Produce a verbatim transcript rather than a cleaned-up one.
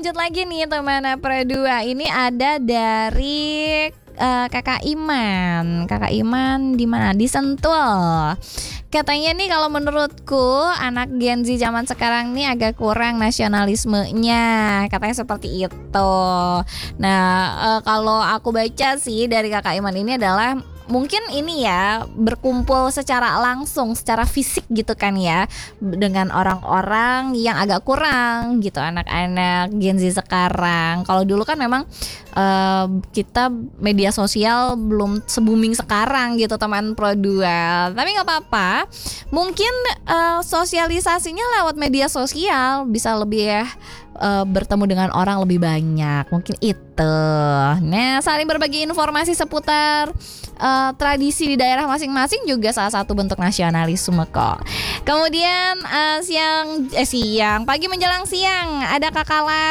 lanjut lagi nih teman Pro dua. Ini ada dari uh, Kakak Iman. Kakak Iman di mana? Di Sentul. Katanya nih kalau menurutku anak Gen Z zaman sekarang nih agak kurang nasionalismenya. Katanya seperti itu. Nah, uh, kalau aku baca sih dari Kakak Iman ini adalah mungkin ini ya berkumpul secara langsung, secara fisik gitu kan ya, dengan orang-orang yang agak kurang gitu, anak-anak Gen Z sekarang. Kalau dulu kan memang uh, kita media sosial belum se-booming sekarang gitu teman Pro dua. Tapi nggak apa-apa, mungkin uh, sosialisasinya lewat media sosial bisa lebih ya uh, bertemu dengan orang lebih banyak, mungkin itu. Nah, saling berbagi informasi seputar uh, tradisi di daerah masing-masing juga salah satu bentuk nasionalisme kok. Kemudian uh, siang eh siang pagi menjelang siang ada Kakak Lar